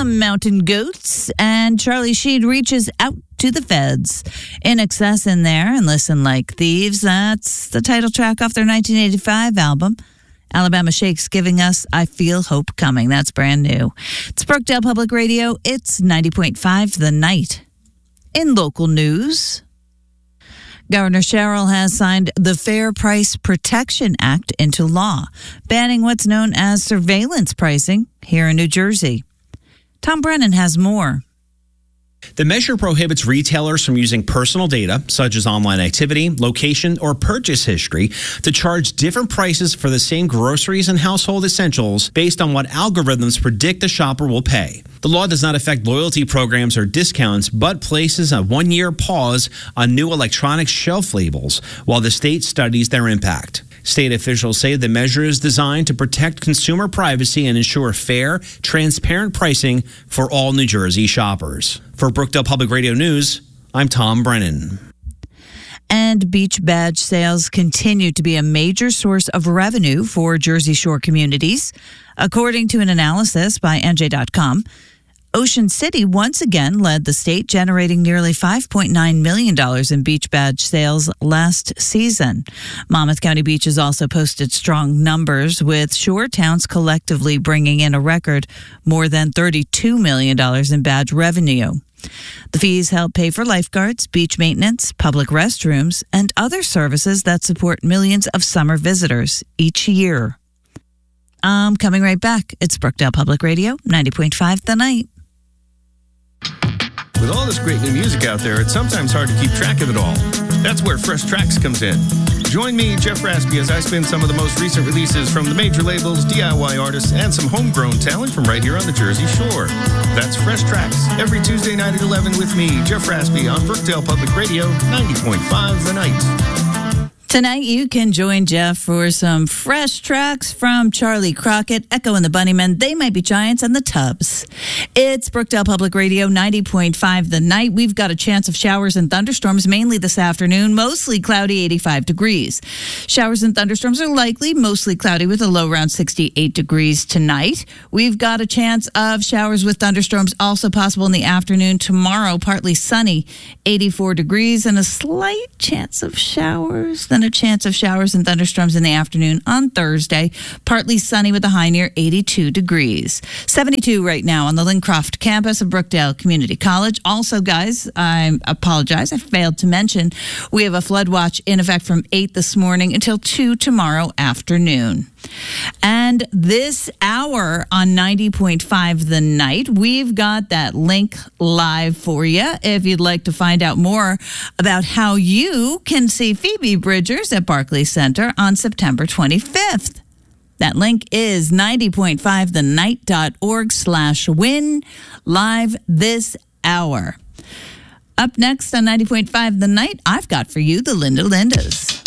some mountain goats, and Charlie Sheen reaches out to the feds. In Excess in there and Listen Like Thieves. That's the title track off their 1985 album. Alabama Shakes giving us I Feel Hope Coming. That's brand new. It's Brookdale Public Radio. It's 90.5 The Night. In local news, Governor Sherrill has signed the Fair Price Protection Act into law, banning what's known as surveillance pricing here in New Jersey. Tom Brennan has more. The measure prohibits retailers from using personal data, such as online activity, location, or purchase history, to charge different prices for the same groceries and household essentials based on what algorithms predict the shopper will pay. The law does not affect loyalty programs or discounts, but places a one-year pause on new electronic shelf labels while the state studies their impact. State officials say the measure is designed to protect consumer privacy and ensure fair, transparent pricing for all New Jersey shoppers. For Brookdale Public Radio News, I'm Tom Brennan. And beach badge sales continue to be a major source of revenue for Jersey Shore communities. According to an analysis by NJ.com, Ocean City once again led the state, generating nearly $5.9 million in beach badge sales last season. Monmouth County Beaches also posted strong numbers, with shore towns collectively bringing in a record more than $32 million in badge revenue. The fees help pay for lifeguards, beach maintenance, public restrooms, and other services that support millions of summer visitors each year. I'm coming right back. It's Brookdale Public Radio, 90.5 The Night. With all this great new music out there, it's sometimes hard to keep track of it all. That's where Fresh Tracks comes in. Join me, Jeff Raspy, as I spin some of the most recent releases from the major labels, DIY artists, and some homegrown talent from right here on the Jersey Shore. That's Fresh Tracks, every Tuesday night at 11 with me, Jeff Raspy, on Brookdale Public Radio, 90.5 The Night. Tonight, you can join Jeff for some fresh tracks from Charlie Crockett, Echo and the Bunnymen, They Might Be Giants, and the Tubbs. It's Brookdale Public Radio, 90.5 The Night. We've got a chance of showers and thunderstorms mainly this afternoon, mostly cloudy, 85 degrees. Showers and thunderstorms are likely, mostly cloudy with a low around 68 degrees tonight. We've got a chance of showers with thunderstorms also possible in the afternoon. Tomorrow, partly sunny, 84 degrees, and a slight chance of showers. Then a chance of showers and thunderstorms in the afternoon on Thursday. Partly sunny with a high near 82 degrees. 72 right now on the Lincroft campus of Brookdale Community College. Also, guys, I apologize. I failed to mention we have a flood watch in effect from 8 this morning until 2 tomorrow afternoon. And this hour on 90.5 The Night, we've got that link live for you if you'd like to find out more about how you can see Phoebe Bridgers at Barclays Center on September 25th. That link is 90.5thenight.org/win live this hour. Up next on 90.5 The Night, I've got for you the Linda Lindas.